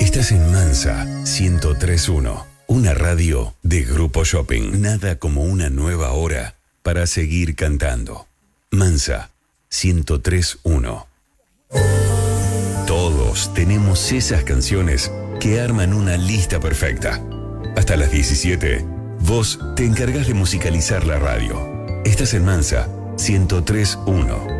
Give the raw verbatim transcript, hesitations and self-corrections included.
Estás en Mansa ciento tres punto uno, una radio de Grupo Shopping. Nada como una nueva hora para seguir cantando. Mansa ciento tres punto uno. Todos tenemos esas canciones que arman una lista perfecta. Hasta las diecisiete, vos te encargas de musicalizar la radio. Estás en Mansa ciento tres punto uno.